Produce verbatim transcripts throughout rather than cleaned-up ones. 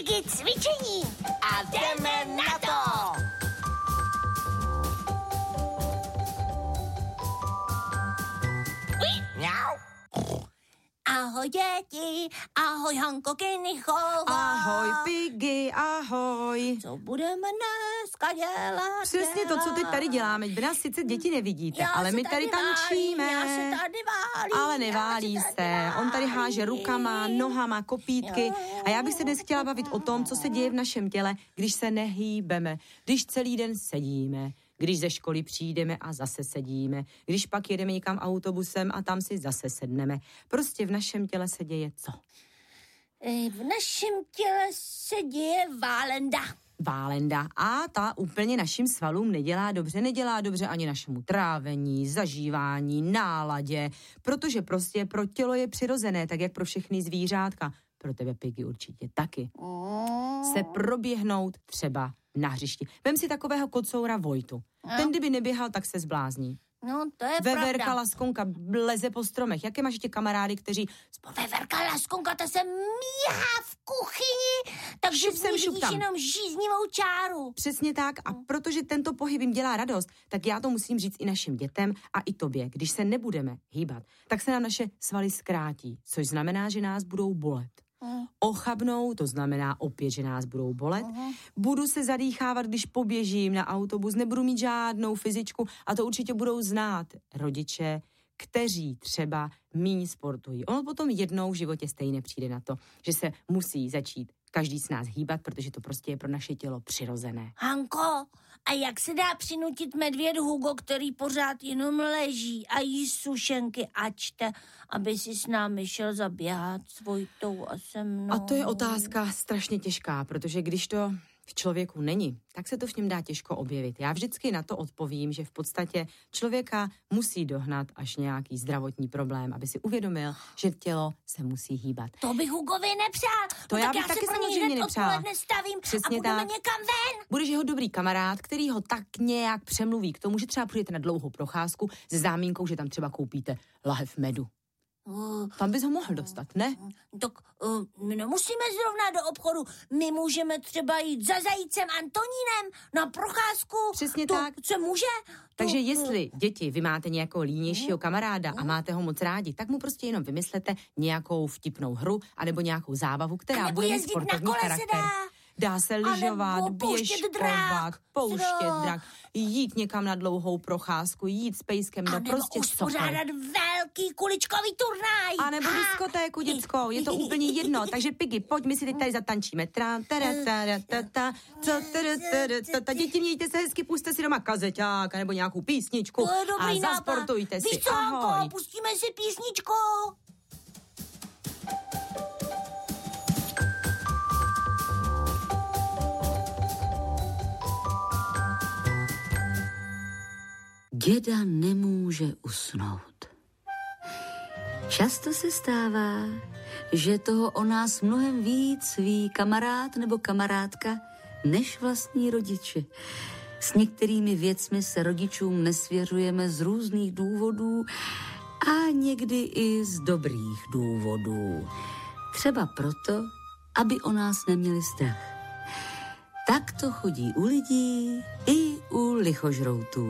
Piggy cvičení a jdeme na to! Mňau. Ahoj děti, ahoj Hanko Kinichová. Ahoj Piggy, ahoj. Co budeme dneska dělat? Přesně to, co teď tady děláme. Vy nás sice děti nevidíte, já ale my tady, tady tančíme. Válím, já se tady válím. Ale neválí se. Válím. On tady háže rukama, nohama, kopítky. A já bych se dnes chtěla bavit o tom, co se děje v našem těle, když se nehýbeme, když celý den sedíme, když ze školy přijdeme a zase sedíme, když pak jedeme někam autobusem a tam si zase sedneme. Prostě v našem těle se děje co? V našem těle se děje válenda. Válenda. A ta úplně našim svalům nedělá dobře, nedělá dobře ani našemu trávení, zažívání, náladě, protože prostě pro tělo je přirozené, tak jak pro všechny zvířátka. Pro tebe, Piggy, určitě taky. Se proběhnout třeba na hřišti. Vem si takového kocoura Vojtu. No. Ten, kdyby neběhal, tak se zblázní. No, to je Veverka pravda. Laskonka leze po stromech. Jaké máš ještě kamarády, kteří... Veverka Laskonka, ta se míhá v kuchyni, takže z ní vidíš jenom žíznivou čáru. Přesně tak. A protože tento pohyb jim dělá radost, tak já to musím říct i našim dětem a i tobě. Když se nebudeme hýbat, tak se nám naše svaly zkrátí, což znamená, že nás budou bolet. Uh. Ochabnou, to znamená opět, že nás budou bolet. Uh-huh. Budu se zadýchávat, když poběžím na autobus, nebudu mít žádnou fyzičku a to určitě budou znát rodiče, kteří třeba míň sportují. Ono potom jednou v životě stejně přijde na to, že se musí začít každý z nás hýbat, protože to prostě je pro naše tělo přirozené. Hanko, a jak se dá přinutit medvěd Hugo, který pořád jenom leží a jí sušenky a čte, aby si s námi šel zaběhat s Vojtou a se mnou? A to je otázka strašně těžká, protože když to v člověku není, tak se to v něm dá těžko objevit. Já vždycky na to odpovím, že v podstatě člověka musí dohnat až nějaký zdravotní problém, aby si uvědomil, že tělo se musí hýbat. To bych Hugovi nepřál. To no, já tak bych já taky se pro samozřejmě něj nepřála. Stavím Přesně a budeme tak. někam ven. Budeš jeho dobrý kamarád, který ho tak nějak přemluví k tomu, že třeba půjdete na dlouhou procházku se zámínkou, že tam třeba koupíte lahev medu. Uh, Tam bys ho mohl dostat, ne? Tak uh, my nemusíme zrovna do obchodu. My můžeme třeba jít za zajícem Antonínem na procházku. Přesně to tak. se může. Takže to, jestli, děti, vy máte nějakého línějšího kamaráda a máte ho moc rádi, tak mu prostě jenom vymyslete nějakou vtipnou hru anebo nějakou zábavu, která bude mít sportovní charakter. Dá se lyžovat, běžkovat, pouštět drak, jít někam na dlouhou procházku, jít s pejskem, no prostě uspořádat velký kuličkový turnaj. A nebo diskotéku dětskou, je to úplně jedno. Takže Piggy, pojď, my si teď tady zatančíme. Děti, mějte se hezky, puste si doma kazeťák, nebo nějakou písničku a zasportujte si. Víš co, Hanko, pustíme si písničku. Děda nemůže usnout. Často se stává, že toho o nás mnohem víc ví kamarád nebo kamarádka než vlastní rodiče. S některými věcmi se rodičům nesvěřujeme z různých důvodů a někdy i z dobrých důvodů. Třeba proto, aby o nás neměli strach. Tak to chodí u lidí i u lichožroutů.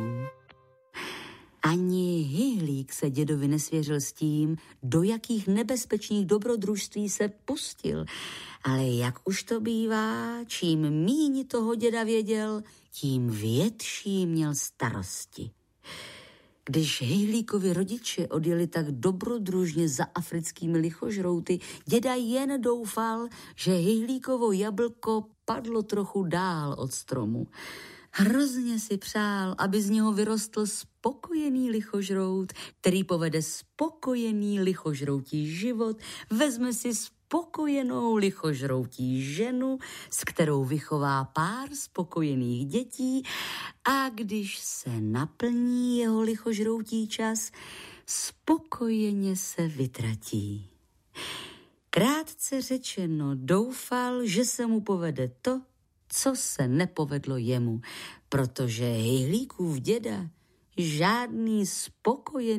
Ani Hyhlík se dědovi nesvěřil s tím, do jakých nebezpečných dobrodružství se pustil. Ale jak už to bývá, čím míň toho děda věděl, tím větší měl starosti. Když Hyhlíkovi rodiče odjeli tak dobrodružně za africkými lichožrouty, děda jen doufal, že Hyhlíkovo jablko padlo trochu dál od stromu. Hrozně si přál, aby z něho vyrostl spokojený lichožrout, který povede spokojený lichožroutí život, vezme si spokojenou lichožroutí ženu, s kterou vychová pár spokojených dětí a když se naplní jeho lichožroutí čas, spokojeně se vytratí. Krátce řečeno, doufal, že se mu povede to, co se nepovedlo jemu, protože Hyhlíkův děda žádný spokojený